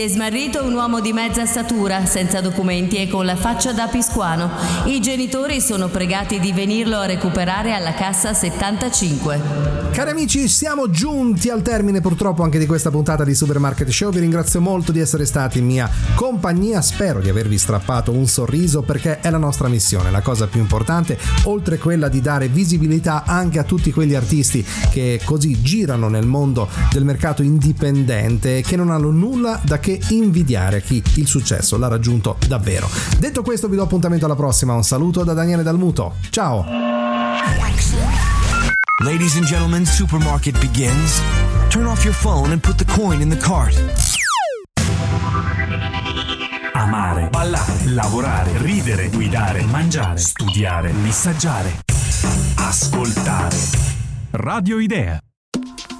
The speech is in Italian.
È smarrito un uomo di mezza statura, senza documenti e con la faccia da piscuano. I genitori sono pregati di venirlo a recuperare alla cassa 75. Cari amici, siamo giunti al termine purtroppo anche di questa puntata di Supermarket Show. Vi ringrazio molto di essere stati in mia compagnia. Spero di avervi strappato un sorriso, perché è la nostra missione, la cosa più importante, oltre quella di dare visibilità anche a tutti quegli artisti che così girano nel mondo del mercato indipendente e che non hanno nulla da che invidiare a chi il successo l'ha raggiunto davvero. Detto questo, vi do appuntamento alla prossima. Un saluto da Daniele Dalmuto. Ciao. Ladies and gentlemen, Supermarket begins. Turn off your phone and put the coin in the cart. Amare, ballare, lavorare, ridere, guidare, mangiare, studiare, messaggiare, ascoltare. Radio Idea.